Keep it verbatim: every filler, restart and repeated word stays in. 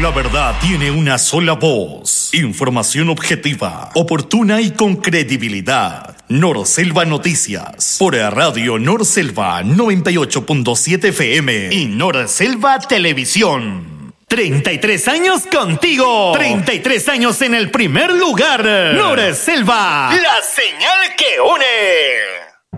La verdad tiene una sola voz. Información objetiva, oportuna y con credibilidad. Norselva Noticias. Por Radio Norselva noventa y ocho punto siete F M y Norselva Televisión. treinta y tres años contigo. treinta y tres años en el primer lugar. Norselva. La señal que une.